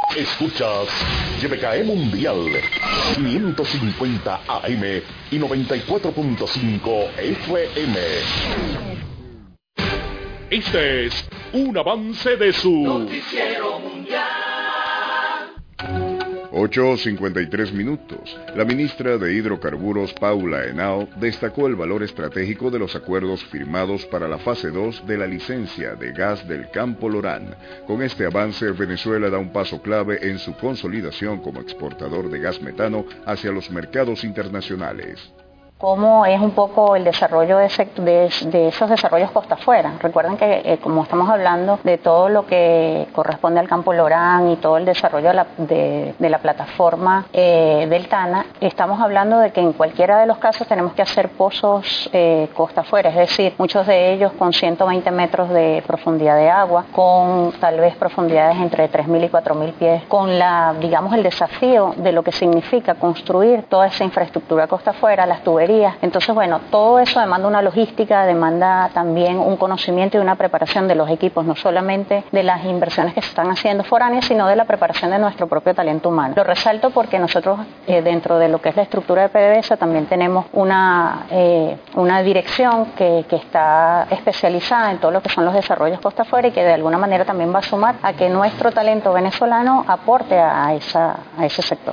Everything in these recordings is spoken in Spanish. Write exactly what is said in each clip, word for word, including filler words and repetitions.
Escuchas Y B K E Mundial quinientos cincuenta A M y noventa y cuatro punto cinco F M. Este es un avance de su Noticiero Mundial. ocho cincuenta y tres minutos. La ministra de Hidrocarburos, Paula Henao, destacó el valor estratégico de los acuerdos firmados para la fase dos de la licencia de gas del Campo Lorán. Con este avance, Venezuela da un paso clave en su consolidación como exportador de gas metano hacia los mercados internacionales. Cómo es un poco el desarrollo de, de, de esos desarrollos costa afuera. Recuerden que eh, como estamos hablando de todo lo que corresponde al Campo Lorán y todo el desarrollo de la, de, de la plataforma eh, del Tana, estamos hablando de que en cualquiera de los casos tenemos que hacer pozos eh, costa afuera, es decir, muchos de ellos con ciento veinte metros de profundidad de agua, con tal vez profundidades entre tres mil y cuatro mil pies, con la, digamos, el desafío de lo que significa construir toda esa infraestructura costa afuera, las tuberías. Entonces, bueno, todo eso demanda una logística, demanda también un conocimiento y una preparación de los equipos, no solamente de las inversiones que se están haciendo foráneas, sino de la preparación de nuestro propio talento humano. Lo resalto porque nosotros, eh, dentro de lo que es la estructura de P D V S A, también tenemos una, eh, una dirección que, que está especializada en todo lo que son los desarrollos costa afuera y que de alguna manera también va a sumar a que nuestro talento venezolano aporte a, esa, a ese sector.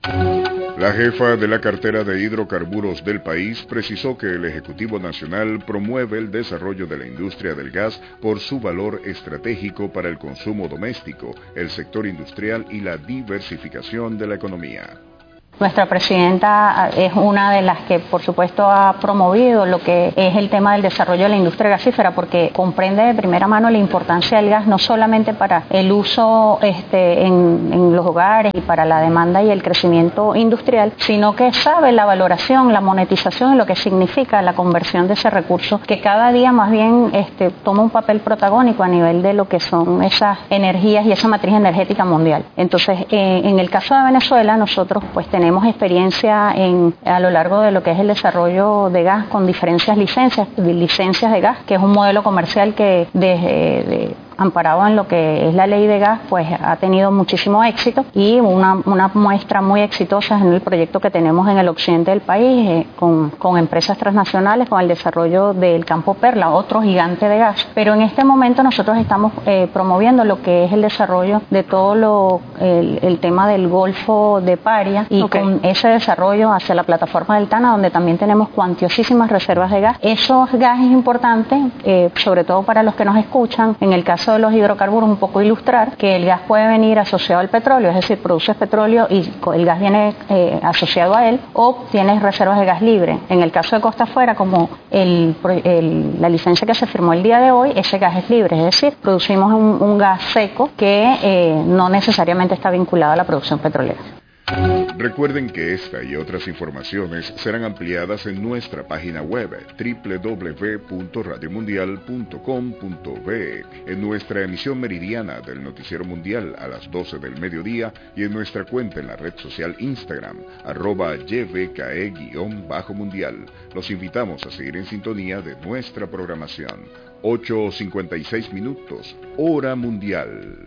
La jefa de la cartera de hidrocarburos del país precisó que el Ejecutivo Nacional promueve el desarrollo de la industria del gas por su valor estratégico para el consumo doméstico, el sector industrial y la diversificación de la economía. Nuestra presidenta es una de las que, por supuesto, ha promovido lo que es el tema del desarrollo de la industria gasífera, porque comprende de primera mano la importancia del gas, no solamente para el uso este, en, en los hogares y para la demanda y el crecimiento industrial, sino que sabe la valoración, la monetización y lo que significa la conversión de ese recurso, que cada día más bien este, toma un papel protagónico a nivel de lo que son esas energías y esa matriz energética mundial. Entonces, eh, en el caso de Venezuela, nosotros pues tenemos Tenemos experiencia en, a lo largo de lo que es el desarrollo de gas con diferentes licencias, licencias de gas, que es un modelo comercial que desde de, amparado en lo que es la ley de gas, pues ha tenido muchísimo éxito y una, una muestra muy exitosa en el proyecto que tenemos en el occidente del país eh, con, con empresas transnacionales, con el desarrollo del Campo Perla, otro gigante de gas. Pero en este momento nosotros estamos eh, promoviendo lo que es el desarrollo de todo lo, el, el tema del Golfo de Paria y okay. Con ese desarrollo hacia la plataforma del Tana, donde también tenemos cuantiosísimas reservas de gas. Esos gas es importante, eh, sobre todo para los que nos escuchan, en el caso de los hidrocarburos, un poco ilustrar que el gas puede venir asociado al petróleo, es decir, produces petróleo y el gas viene eh, asociado a él, o tienes reservas de gas libre. En el caso de costa afuera, como el, el, la licencia que se firmó el día de hoy, ese gas es libre, es decir, producimos un, un gas seco que eh, no necesariamente está vinculado a la producción petrolera. Recuerden que esta y otras informaciones serán ampliadas en nuestra página web doble u doble u doble u punto radio mundial punto com punto be, en nuestra emisión meridiana del Noticiero Mundial a las doce del mediodía y en nuestra cuenta en la red social Instagram, arroba Y B K E guión bajo mundial. Los invitamos a seguir en sintonía de nuestra programación. ocho cincuenta y seis minutos, hora mundial.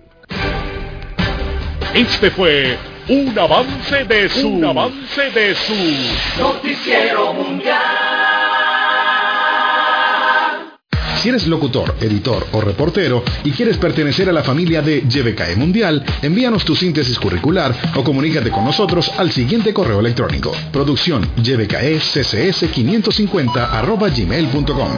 Este fue un avance de su, un avance de su Noticiero Mundial. Si eres locutor, editor o reportero y quieres pertenecer a la familia de Y B K E Mundial, envíanos tu síntesis curricular o comunícate con nosotros al siguiente correo electrónico: producción y b k e c c s quinientos cincuenta arroba gmail punto com.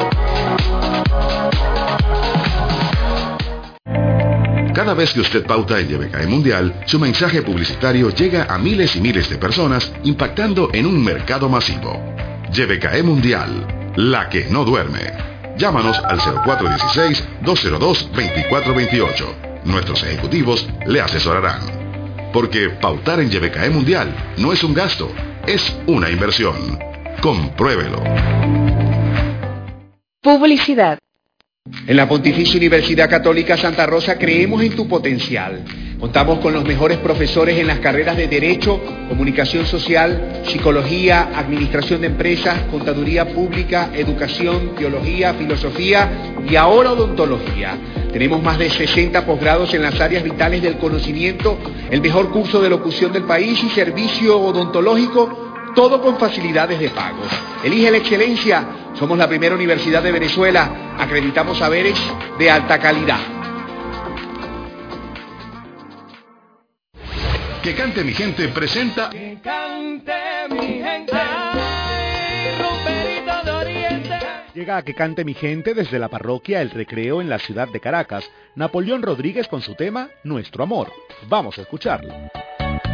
Cada vez que usted pauta en Y B K E Mundial, su mensaje publicitario llega a miles y miles de personas, impactando en un mercado masivo. Y B K E Mundial, la que no duerme. Llámanos al cero cuatro uno seis, dos cero dos, dos cuatro dos ocho. Nuestros ejecutivos le asesorarán. Porque pautar en Y B K E Mundial no es un gasto, es una inversión. Compruébelo. Publicidad. En la Pontificia Universidad Católica Santa Rosa creemos en tu potencial. Contamos con los mejores profesores en las carreras de Derecho, Comunicación Social, Psicología, Administración de Empresas, Contaduría Pública, Educación, Teología, Filosofía y ahora Odontología. Tenemos más de sesenta posgrados en las áreas vitales del conocimiento, el mejor curso de locución del país y servicio odontológico, todo con facilidades de pago. Elige la excelencia. Somos la primera universidad de Venezuela. Acreditamos saberes de alta calidad. Que Cante Mi Gente presenta Que cante mi gente. Ay, Rumberito de Oriente. Llega a Que Cante Mi Gente desde la parroquia El Recreo en la ciudad de Caracas, Napoleón Rodríguez con su tema Nuestro Amor. Vamos a escucharlo.